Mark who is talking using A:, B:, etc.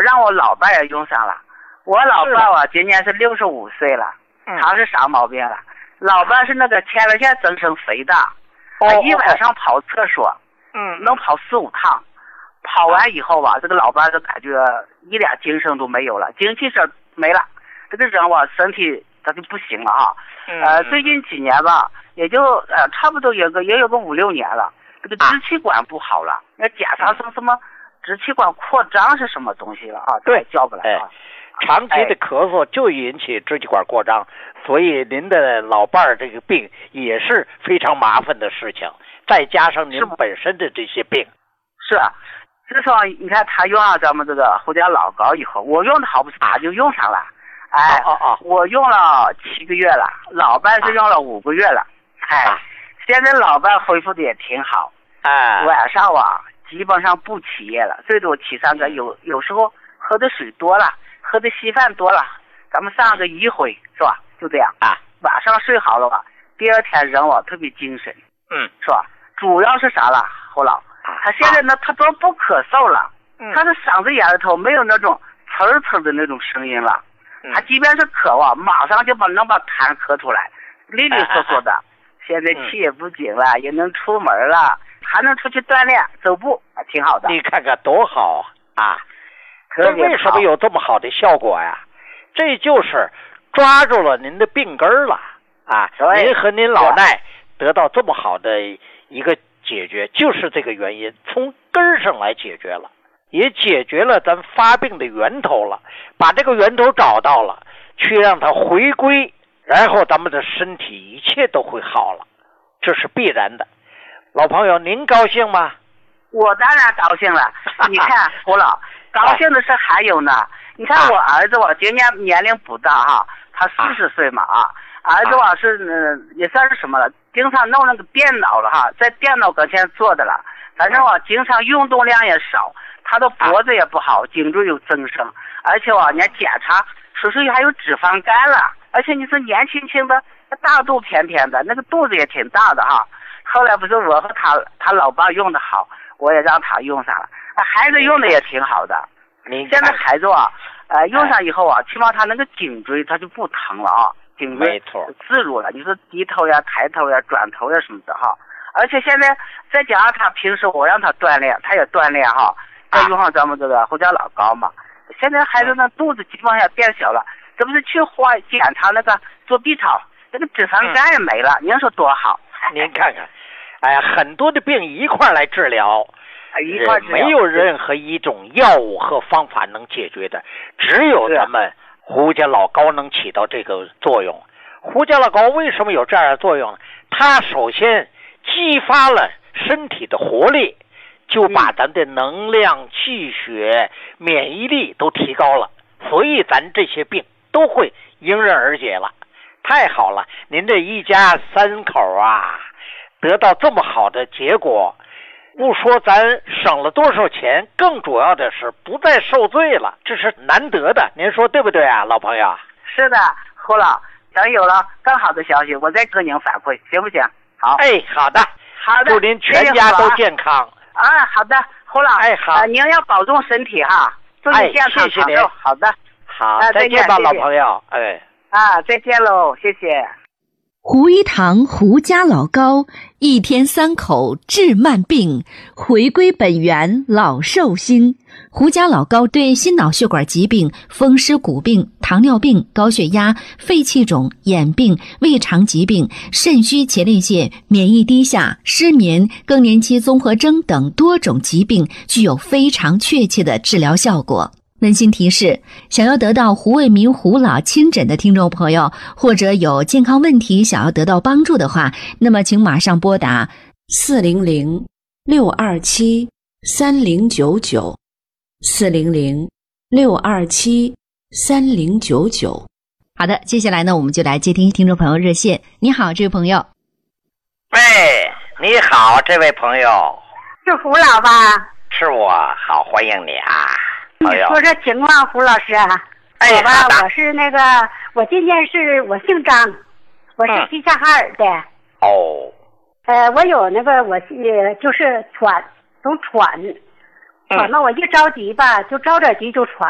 A: 让我老伴也用上了。我老伴啊，今年是65岁了，他是啥毛病了？老伴是那个前列腺增生肥大，一晚上跑厕所，能跑4、5趟，跑完以后吧，这个老伴就感觉一点精神都没有了，精气神没了，这个人吧身体他就不行了哈。最近几年吧，也就差不多也有个5、6年了，这个支气管不好了，要检查成什么支气管扩张是什么东西了啊？
B: 对，
A: 叫不来啊。
B: 长期的咳嗽就引起支气管扩张，所以您的老伴儿这个病也是非常麻烦的事情，再加上您本身的这些病。
A: 是啊，自从你看他用上咱们这个胡椒老膏以后，我用的好不是他就用上了。我用了7个月了，老伴是用了5个月了。现在老伴恢复的也挺好。晚上基本上不起夜了，最多起3个，有时候喝的水多了，喝的稀饭多了，咱们上个1回是吧？就这样晚上睡好了吧，第二天人特别精神，是吧？主要是啥了，侯老，他现在呢，他都不咳嗽了，他的嗓子眼里头没有那种呲呲的那种声音了，他即便是咳马上就能把痰咳出来，利利索索的。现在气也不紧了，也能出门了，还能出去锻炼走步，挺好的。
B: 你看看多好啊！这为什么有这么好的效果呀？这就是抓住了您的病根了您和您老奈得到这么好的一个解决，就是这个原因，从根上来解决了，也解决了咱发病的源头了，把这个源头找到了，去让它回归，然后咱们的身体一切都会好了，这是必然的。老朋友，您高兴吗？
A: 我当然高兴了。你看胡老高兴的是还有呢，你看我儿子今年年龄不大他40岁嘛儿子是也算是什么了，经常弄那个电脑了在电脑跟前坐的了，反正经常运动量也少，他的脖子也不好，颈椎有增生，而且人家检查说是还有脂肪肝了，而且你是年轻轻的，大肚偏偏的，那个肚子也挺大的后来不是我和他老爸用的好，我也让他用上了，孩子用的也挺好的。现在孩子用上以后起码他那个颈椎他就不疼了颈椎自如了，你说低头呀、抬头呀、转头呀什么的而且现在再加上他平时我让他锻炼，他也锻炼再用上咱们这个胡椒老膏嘛，现在孩子那肚子基本上变小了，这不是去检查那个做 B 超，那个脂肪肝也没了，您说多好。
B: 您看看很多的病一块来治疗，没有任何一种药物和方法能解决的，只有咱们胡椒老膏能起到这个作用。胡椒老膏为什么有这样的作用呢？它首先激发了身体的活力，就把咱的能量、气血、免疫力都提高了，所以咱这些病都会迎刃而解了。太好了，您这一家3口得到这么好的结果，不说咱省了多少钱，更主要的是不再受罪了，这是难得的，您说对不对老朋友？
A: 是的，胡老，等有了更好的消息我再跟您反馈，行不行？好。
B: 好的，祝您全家都健康。
A: 好的，胡老，
B: 好，
A: 您要保重身体祝你健康长寿。好的，
B: 好，再见吧，老朋友。
A: 再见喽，谢谢。
C: 胡一堂胡家老膏，1天3口治慢病，回归本源老寿星。胡家老膏对心脑血管疾病、风湿骨病、糖尿病、高血压、肺气肿、眼病、胃肠疾病、肾虚前列腺、免疫低下、失眠、更年期综合征等多种疾病具有非常确切的治疗效果。温馨提示，想要得到胡卫民胡老亲诊的听众朋友，或者有健康问题想要得到帮助的话，那么请马上拨打400-627-3099 400-627-3099。好的，接下来呢，我们就来接听听众朋友热线。你好，这位朋友。
B: 你好，这位朋友。
D: 是胡老吧？
B: 是我，好，欢迎你
D: 你说这情况，胡老师我吧，我今天我姓张，我是齐齐哈尔的。我有我就是喘，总喘到我一着急吧，就着点急就喘。